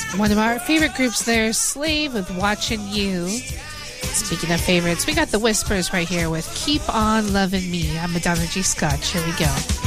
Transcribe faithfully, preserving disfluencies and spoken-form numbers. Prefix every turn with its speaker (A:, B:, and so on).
A: One of our favorite groups there, Slave with Watching You. Speaking of favorites, we got the Whispers right here with Keep On Loving Me. I'm Madonna G. Scott. Here we go.